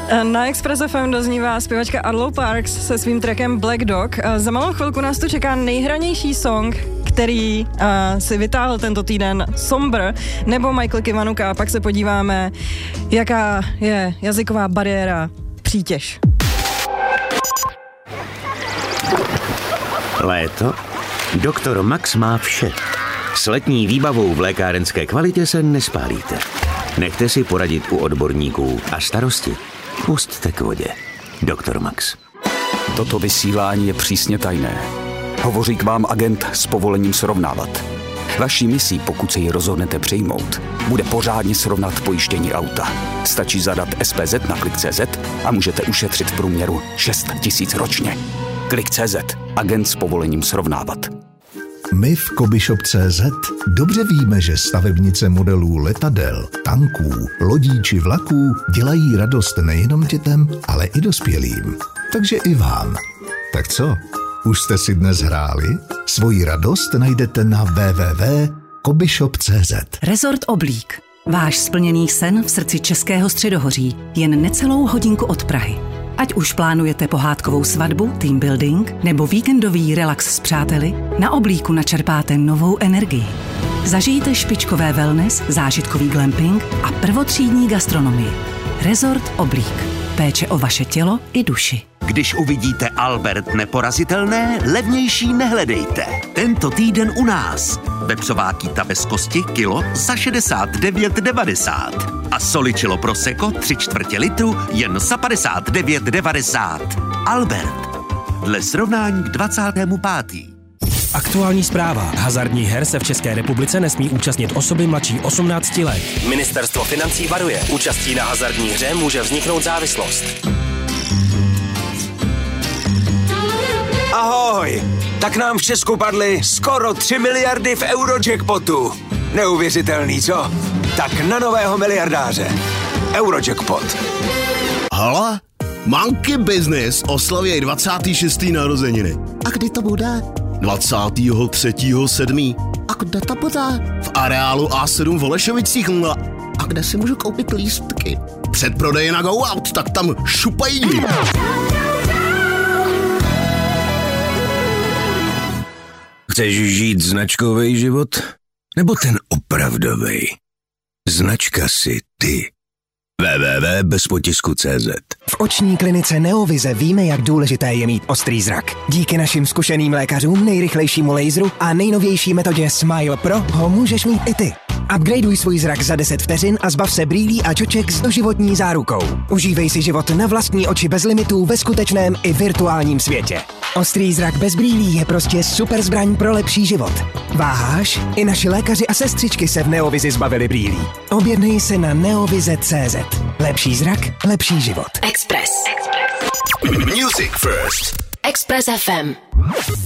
Na Express FM doznívá zpěvačka Arlo Parks se svým trackem Black Dog. Za malou chvilku nás tu čeká nejhranější song, který si vytáhl tento týden Sombr nebo Michael Kiwanuka. Pak se podíváme, jaká je jazyková bariéra přítěž. Léto? Doktor Max má vše. S letní výbavou v lékárenské kvalitě se nespálíte. Nechte si poradit u odborníků a starosti pusťte k vodě. Doktor Max. Toto vysílání je přísně tajné. Hovoří k vám agent s povolením srovnávat. Vaší misí, pokud se ji rozhodnete přijmout, bude pořádně srovnat pojištění auta. Stačí zadat SPZ na Klik.cz a můžete ušetřit v průměru 6 000 ročně. Klik.cz. Agent s povolením srovnávat. My v Kobyshop.cz dobře víme, že stavebnice modelů letadel, tanků, lodí či vlaků dělají radost nejenom dětem, ale i dospělým. Takže i vám. Tak co? Už jste si dnes hráli? Svoji radost najdete na www.kobyshop.cz. Resort Oblík. Váš splněný sen v srdci Českého středohoří. Jen necelou hodinku od Prahy. Ať už plánujete pohádkovou svatbu, team building nebo víkendový relax s přáteli, na Oblíku načerpáte novou energii. Zažijte špičkové wellness, zážitkový glamping a prvotřídní gastronomii. Resort Oblík. Péče o vaše tělo i duši. Když uvidíte Albert neporazitelné, levnější nehledejte. Tento týden u nás. Vepřová kýta bez kosti kilo za 69,90. A soličilo prosecco 3/4 litru jen za 59,90. Albert. Dle srovnání k 25. Aktuální zpráva. Hazardních her se v České republice nesmí účastnit osoby mladší 18 let. Ministerstvo financí varuje. Účastí na hazardní hře může vzniknout závislost. Ahoj! Tak nám v Česku padly skoro 3 miliardy v Eurojackpotu. Neuvěřitelný, co? Tak na nového miliardáře. Eurojackpot. Hala? Monkey Business oslaví 26. narozeniny. A kdy to bude? 23.7. A kde to bude? V areálu A7 v Holešovicích. A kde si můžu koupit lístky? Předprodej na Go Out, tak tam šupají. Chceš žít značkový život? Nebo ten opravdový? Značka si ty. www.bezpotisku.cz. V oční klinice Neovize víme, jak důležité je mít ostrý zrak. Díky našim zkušeným lékařům, nejrychlejšímu laseru a nejnovější metodě Smile Pro ho můžeš mít i ty. Upgradeuj svůj zrak za 10 vteřin a zbav se brýlí a čoček s doživotní zárukou. Užívej si život na vlastní oči bez limitů ve skutečném i virtuálním světě. Ostrý zrak bez brýlí je prostě super zbraň pro lepší život. Váháš? I naši lékaři a sestřičky se v Neovizi zbavili brýlí. Objednej se na neovize.cz. Lepší zrak, lepší život. Express. Music first. Express FM.